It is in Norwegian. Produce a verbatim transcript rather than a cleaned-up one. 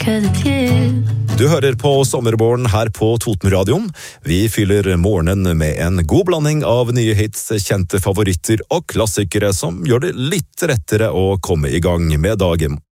Du hører på Sommerborgen her på Totenradioen. Vi fyller morgenen med en god blanding av nye hits, kjente favoritter og klassikere som gjør det litt rettere å komme i gang med dagen.